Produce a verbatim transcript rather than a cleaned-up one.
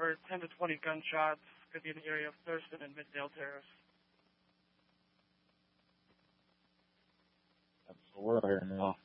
However, ten to twenty gunshots could be in the area of Thurston and Middale Terrace. That's the word here now.